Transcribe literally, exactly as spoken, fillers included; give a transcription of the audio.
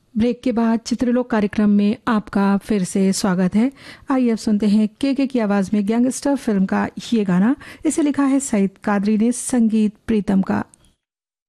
Break के बाद चित्रलोक कार्यक्रम में आपका फिर से स्वागत है। आइए अब सुनते हैं के के की आवाज में गैंगस्टर फिल्म का ये गाना। इसे लिखा है सईद कादरी ने, संगीत प्रीतम का।